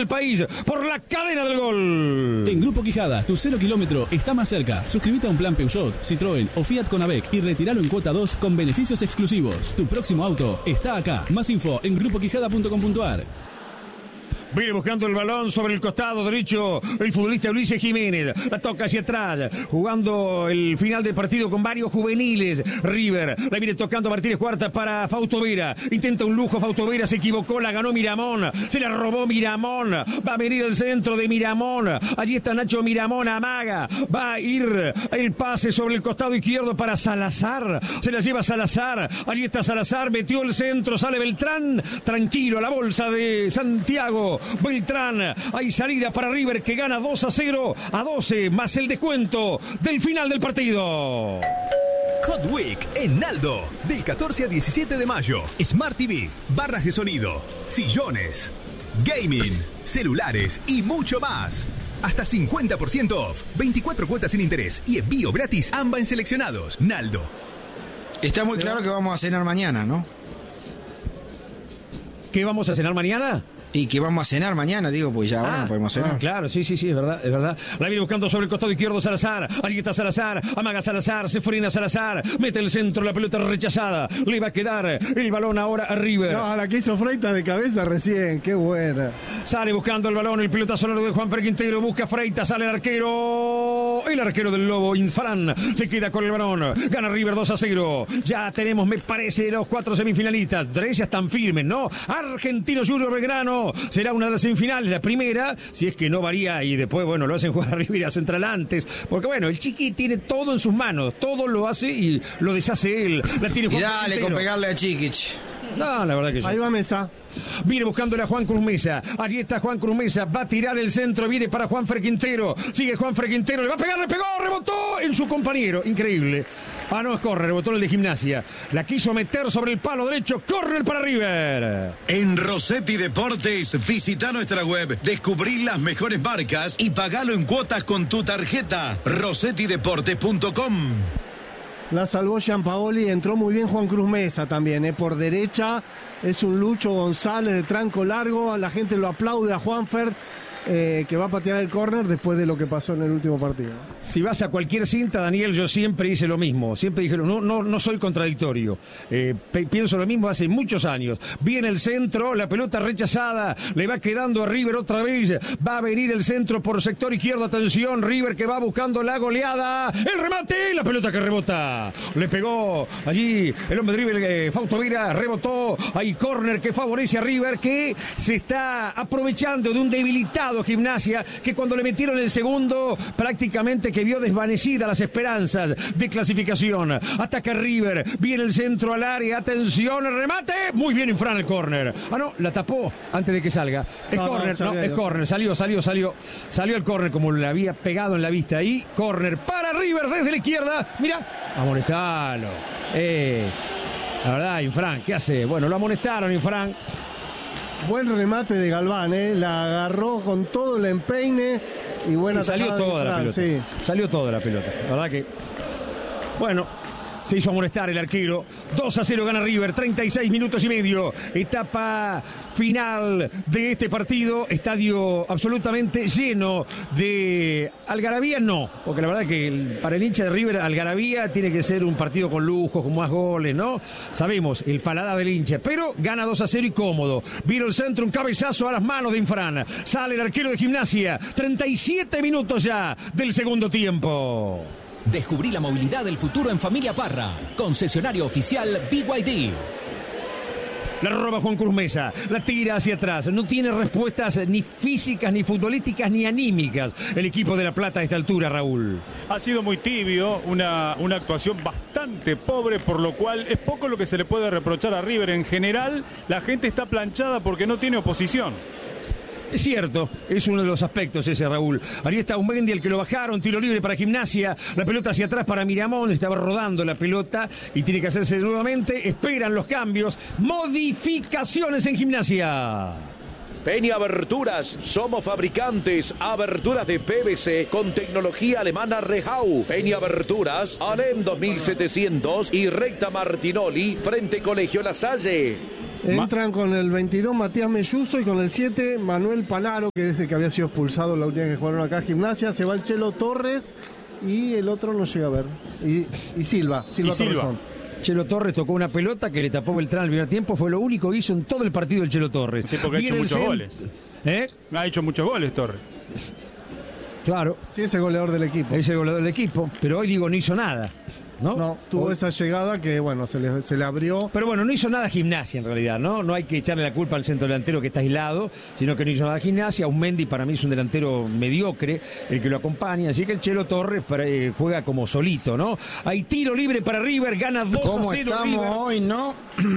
el país por la cadena del gol. En Grupo Quijada, tu 0 kilómetro está más cerca. Suscríbete a un plan Peugeot, Citroën o Fiat con AVEC y retíralo en cuota 2 con beneficios exclusivos. Tu próximo auto está acá. Más info en grupoquijada.com.ar. Viene buscando el balón sobre el costado derecho el futbolista Ulises Jiménez. La toca hacia atrás, jugando el final del partido con varios juveniles. River, la viene tocando Martínez Cuarta para Fausto Vera. Intenta un lujo Fausto Vera, se equivocó, la ganó Miramón. Se la robó Miramón. Va a venir el centro de Miramón. Allí está Nacho Miramón, amaga. Va a ir el pase sobre el costado izquierdo para Salazar. Se la lleva Salazar. Allí está Salazar, metió el centro, sale Beltrán. Tranquilo, a la bolsa de Santiago. Beltrán, hay salida para River que gana 2-0 a 12 más el descuento del final del partido. Hot Week en Naldo, del 14 al 17 de mayo. Smart TV, barras de sonido, sillones, gaming, celulares y mucho más. Hasta 50% off, 24 cuotas sin interés y envío gratis AMBA en seleccionados. Naldo. Está muy claro que vamos a cenar mañana, ¿no? ¿Qué vamos a cenar mañana? Y que vamos a cenar mañana, digo, pues ya ahora no podemos cenar. Claro, sí, es verdad, es verdad. La viene buscando sobre el costado izquierdo Salazar. Allí está Salazar, amaga Salazar, se frena Salazar, mete el centro, la pelota rechazada. Le va a quedar el balón ahora a River. No, la que hizo Freitas de cabeza recién, qué buena. Sale buscando el balón, el pelotazo largo de Juanfer Quintero, busca Freitas, sale el arquero del Lobo, Infran, se queda con el balón. Gana River 2-0. Ya tenemos, me parece, los 4 semifinalistas. 3 ya están firmes, ¿no? Argentino Junior Belgrano. Será una de las semifinales, la primera, si es que no varía y después, bueno, lo hacen jugar a River y a Central antes, porque bueno, el Chiqui tiene todo en sus manos, todo lo hace y lo deshace él. La tiene Juan. Y dale con pegarle a Chiquich. No, la verdad que sí. Ahí va Mesa. Viene buscándole a Juan Cruz Mesa. Allí está Juan Cruz Mesa. Va a tirar el centro. Viene para Juanfer Quintero. Sigue Juanfer Quintero. Le va a pegar. Le pegó. Rebotó en su compañero. Increíble. Ah, no, es córner. Rebotó el de Gimnasia. La quiso meter sobre el palo derecho. Córner para River. En Rossetti Deportes, visita nuestra web. Descubrí las mejores marcas y pagalo en cuotas con tu tarjeta. RossettiDeportes.com. La salvó Gianpaoli, entró muy bien Juan Cruz Mesa también, por derecha, es un Lucho González de tranco largo, la gente lo aplaude a Juanfer, que va a patear el córner después de lo que pasó en el último partido. Si vas a cualquier cinta, Daniel, yo siempre hice lo mismo, siempre dije, no soy contradictorio, pienso lo mismo hace muchos años. Viene el centro, la pelota rechazada, le va quedando a River otra vez, va a venir el centro por sector izquierdo, atención, River que va buscando la goleada, el remate, la pelota que rebota, le pegó allí el hombre de River, Fausto Vera, rebotó, hay córner que favorece a River, que se está aprovechando de un debilitado Gimnasia, que cuando le metieron el segundo, prácticamente que vio desvanecidas las esperanzas de clasificación. Ataca River, viene el centro al área, atención, el remate, muy bien Infran el córner. Ah, no, la tapó antes de que salga. Es córner, no, es córner, salió el córner como le había pegado en la vista ahí, córner para River desde la izquierda, mira, amonestalo. La verdad, Infran, ¿qué hace? Bueno, lo amonestaron, Infran. Buen remate de Galván, la agarró con todo el empeine y buena salió toda la pelota. Sí. Salió toda la pelota. La verdad que, bueno, se hizo amonestar el arquero. 2-0 gana River, 36 minutos y medio. Etapa final de este partido. Estadio absolutamente lleno de algarabía, no. Porque la verdad que para el hincha de River, algarabía tiene que ser un partido con lujo, con más goles, ¿no? Sabemos, el paladar del hincha. Pero gana 2-0 y cómodo. Vino el centro, un cabezazo a las manos de Infran. Sale el arquero de Gimnasia. 37 minutos ya del segundo tiempo. Descubrí la movilidad del futuro en Familia Parra. Concesionario oficial BYD. La roba Juan Cruz Mesa, la tira hacia atrás. No tiene respuestas ni físicas, ni futbolísticas, ni anímicas el equipo de La Plata a esta altura, Raúl. Ha sido muy tibio, una actuación bastante pobre, por lo cual es poco lo que se le puede reprochar a River. En general, la gente está planchada porque no tiene oposición. Es cierto, es uno de los aspectos ese, Raúl. Ahí está Umendi, el que lo bajaron, tiro libre para Gimnasia, la pelota hacia atrás para Miramón, estaba rodando la pelota y tiene que hacerse nuevamente, esperan los cambios, modificaciones en Gimnasia. Peña Aberturas, somos fabricantes, aberturas de PVC con tecnología alemana Rehau. Peña Aberturas, Alem 2700 y Recta Martinoli, frente Colegio La Salle. Entran con el 22 Matías Melluso y con el 7 Manuel Panaro, que es el que había sido expulsado la última vez que jugaron acá a Gimnasia. Se va el Chelo Torres y el otro no llega a ver. Y Silva. Chelo Torres tocó una pelota que le tapó Beltrán al primer tiempo. Fue lo único que hizo en todo el partido el Chelo Torres. Porque ha hecho muchos goles. Ha hecho muchos goles Torres. Claro. Sí, es el goleador del equipo. Es el goleador del equipo, pero hoy no hizo nada. No, tuvo esa llegada que, bueno, se le abrió. Pero bueno, no hizo nada Gimnasia en realidad, ¿no? No hay que echarle la culpa al centro delantero que está aislado, sino que no hizo nada Gimnasia. Mendy para mí es un delantero mediocre, el que lo acompaña. Así que el Chelo Torres juega como solito, ¿no? Hay tiro libre para River, gana 2-0 ¿Cómo estamos River hoy, no?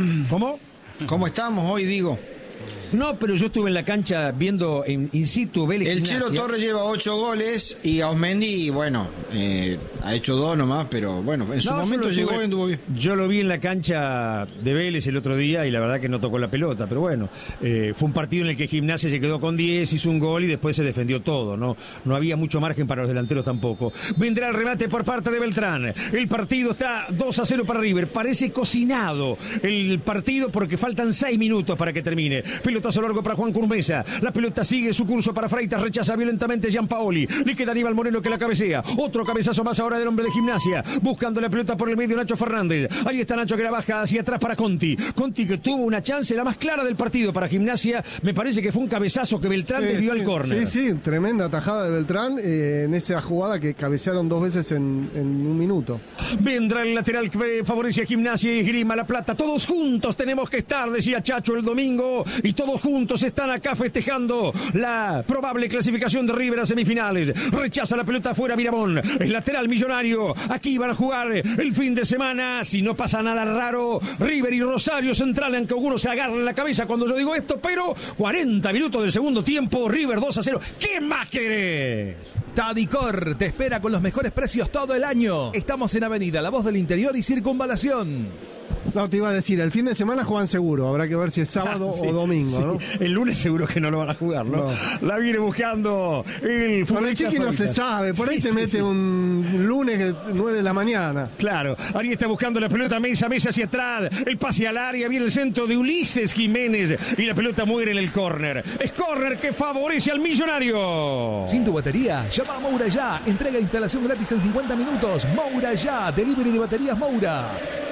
¿Cómo estamos hoy, digo? No, pero yo estuve en la cancha viendo in situ Vélez. El Chelo Torres lleva 8 goles y Osmendi, bueno, ha hecho 2 nomás, pero bueno, en su momento llegó y anduvo bien. Yo lo vi en la cancha de Vélez el otro día y la verdad que no tocó la pelota, pero bueno, fue un partido en el que Gimnasia se quedó con 10, hizo un gol y después se defendió todo, no había mucho margen para los delanteros tampoco. Vendrá el remate por parte de Beltrán. El partido está 2-0 para River. Parece cocinado el partido porque faltan 6 minutos para que termine. Pelotazo largo para Juan Cruz Mesa. La pelota sigue su curso para Freitas. Rechaza violentamente Gianpaoli. Le queda Aníbal Moreno que la cabecea. Otro cabezazo más ahora del hombre de Gimnasia. Buscando la pelota por el medio Nacho Fernández. Ahí está Nacho que la baja hacia atrás para Conti. Conti que tuvo una chance, la más clara del partido para Gimnasia. Me parece que fue un cabezazo que Beltrán desvió al córner. Sí, tremenda tajada de Beltrán en esa jugada que cabecearon 2 veces en un minuto. Vendrá el lateral que favorece a Gimnasia y Esgrima La Plata. Todos juntos tenemos que estar, decía Chacho el domingo, y todos juntos están acá festejando la probable clasificación de River a semifinales. Rechaza la pelota afuera Miramón. El lateral Millonario. Aquí van a jugar el fin de semana. Si no pasa nada raro, River y Rosario Central, aunque algunos se agarran la cabeza cuando yo digo esto, pero 40 minutos del segundo tiempo, River 2-0. ¿Qué más querés? Tadicor te espera con los mejores precios todo el año. Estamos en Avenida La Voz del Interior y Circunvalación. No, te iba a decir, el fin de semana juegan seguro. Habrá que ver si es sábado o domingo, ¿no? El lunes seguro que no lo van a jugar, ¿no? La viene buscando el Con el Chiqui no se sabe. Por ahí te mete un lunes 9 de la mañana. Claro. Ahí está buscando la pelota Mesa hacia atrás. El pase al área. Viene el centro de Ulises Jiménez. Y la pelota muere en el córner. Es córner que favorece al Millonario. Sin tu batería, llama a Moura Ya. Entrega e instalación gratis en 50 minutos. Moura Ya. Delivery de baterías Moura.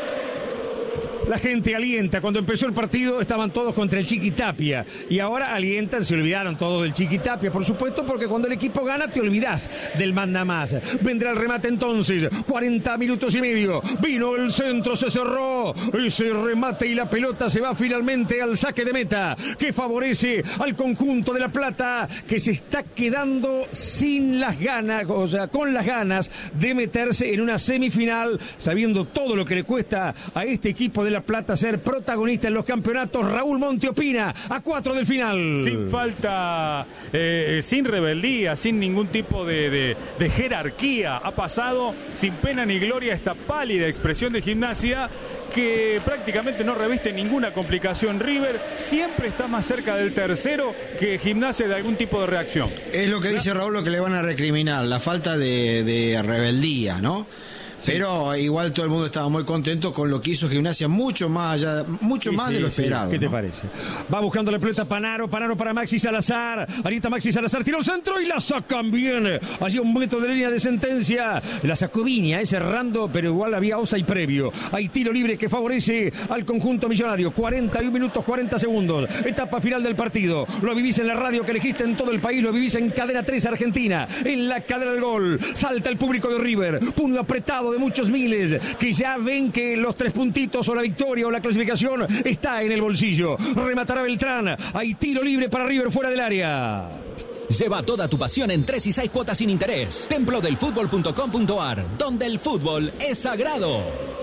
La gente alienta. Cuando empezó el partido estaban todos contra el Chiqui Tapia. Y ahora alientan, se olvidaron todos del Chiqui Tapia, por supuesto, porque cuando el equipo gana te olvidás del manda más. Vendrá el remate entonces. 40 minutos y medio. Vino el centro, se cerró. Ese remate y la pelota se va finalmente al saque de meta, que favorece al conjunto de La Plata, que se está quedando sin las ganas, o sea, con las ganas de meterse en una semifinal, sabiendo todo lo que le cuesta a este equipo de La Plata ser protagonista en los campeonatos. Raúl Monti opina a 4 del final. Sin falta, sin rebeldía, sin ningún tipo de jerarquía. Ha pasado sin pena ni gloria esta pálida expresión de Gimnasia que prácticamente no reviste ninguna complicación. River siempre está más cerca del tercero que Gimnasia de algún tipo de reacción. Es lo que dice Raúl, lo que le van a recriminar, la falta de rebeldía, ¿no? Sí. Pero igual todo el mundo estaba muy contento con lo que hizo Gimnasia, mucho más allá, de lo esperado. ¿Qué te parece? Va buscando la pelota Panaro para Maxi Salazar. Ahorita Maxi Salazar tiró el centro y la sacan bien. Allí un momento de línea de sentencia. La sacó Viña, cerrando, pero igual había offside previo. Hay tiro libre que favorece al conjunto Millonario. 41 minutos 40 segundos. Etapa final del partido. Lo vivís en la radio que elegiste en todo el país. Lo vivís en Cadena 3 Argentina. En la cadena del gol. Salta el público de River. Puño apretado de muchos miles que ya ven que los 3 puntitos o la victoria o la clasificación está en el bolsillo. Rematará Beltrán. Hay tiro libre para River fuera del área. Lleva toda tu pasión en 3 y 6 cuotas sin interés. Templodelfutbol.com.ar, donde el fútbol es sagrado.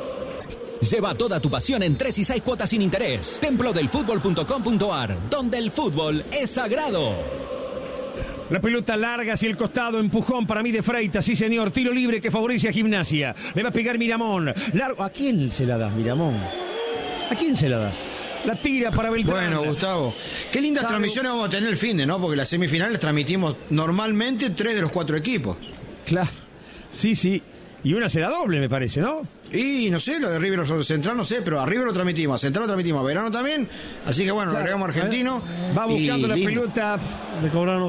Lleva toda tu pasión en 3 y 6 cuotas sin interés. Templodelfutbol.com.ar, donde el fútbol es sagrado. La pelota larga hacia el costado, empujón para mí de Freitas, sí señor, tiro libre que favorece a Gimnasia. Le va a pegar Miramón. Largo. ¿A quién se la das, Miramón? ¿A quién se la das? La tira para Beltrán. Bueno, Gustavo, qué lindas transmisiones vamos a tener el fin de, ¿no? Porque las semifinales transmitimos normalmente 3 de los 4 equipos. Claro, sí. Y una será doble, me parece, ¿no? Y no sé, lo de River Central no sé, pero a River lo transmitimos, a Central lo transmitimos, a Verano también. Así que bueno, lo agregamos a Argentino. Va buscando la pelota. Le cobraron